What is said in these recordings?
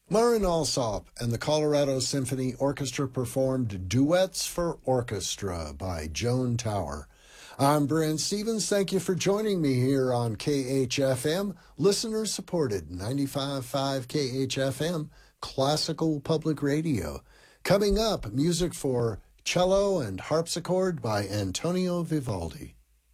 Marin Alsop and the Colorado Symphony Orchestra performed Duets for Orchestra by Joan Tower. I'm Brent Stevens. Thank you for joining me here on KHFM, listener-supported 95.5 KHFM, classical public radio. Coming up, music for cello and harpsichord by Antonio Vivaldi.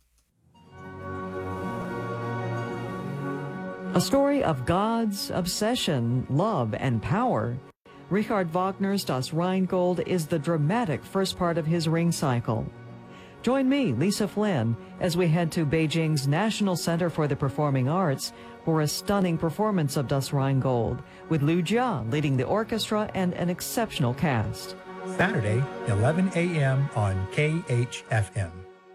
A story of God's obsession, love, and power. Richard Wagner's Das Rheingold is the dramatic first part of his Ring cycle. Join me, Lisa Flynn, as we head to Beijing's National Center for the Performing Arts for a stunning performance of Das Rheingold, with Liu Jia leading the orchestra and an exceptional cast. Saturday, 11 a.m. on KHFM.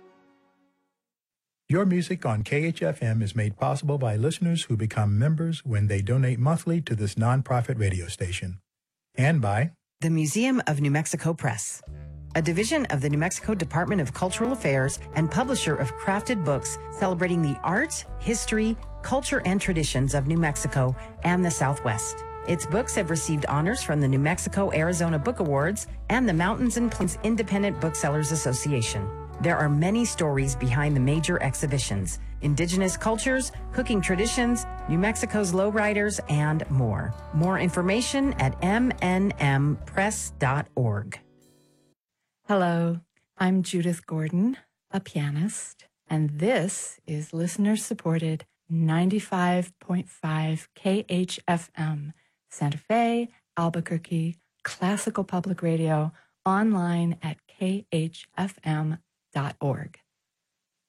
Your music on KHFM is made possible by listeners who become members when they donate monthly to this nonprofit radio station. And by the Museum of New Mexico Press, a division of the New Mexico Department of Cultural Affairs and publisher of crafted books celebrating the art, history, culture, and traditions of New Mexico and the Southwest. Its books have received honors from the New Mexico-Arizona Book Awards and the Mountains and Plains Independent Booksellers Association. There are many stories behind the major exhibitions: indigenous cultures, cooking traditions, New Mexico's lowriders, and more. More information at mnmpress.org. Hello, I'm Judith Gordon, a pianist, and this is listener-supported 95.5 KHFM, Santa Fe, Albuquerque, classical public radio, online at khfm.org.